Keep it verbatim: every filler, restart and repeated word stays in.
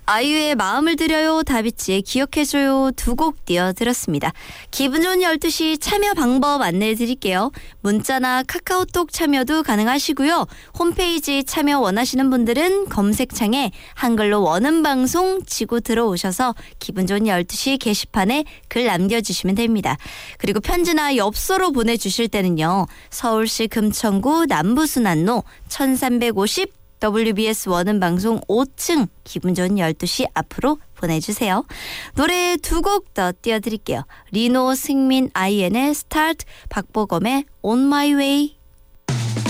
아이유의 마음을 드려요, 다비치의 기억해줘요 두 곡 띄워드렸습니다. 기분 좋은 열두 시 참여 방법 안내해드릴게요. 문자나 카카오톡 참여도 가능하시고요. 홈페이지 참여 원하시는 분들은 검색창에 한글로 원음방송 치고 들어오셔서 기분 좋은 열두 시 게시판에 글 남겨주시면 됩니다. 그리고 편지나 엽서로 보내주실 때는요. 서울시 금천구 남부순환로 천삼백오십 더블유비에스 원음방송 오 층 기분 좋은 열두 시 앞으로 보내주세요. 노래 두 곡 더 띄워드릴게요. 리노 승민 아이엔의 스타트, 박보검의 On My Way.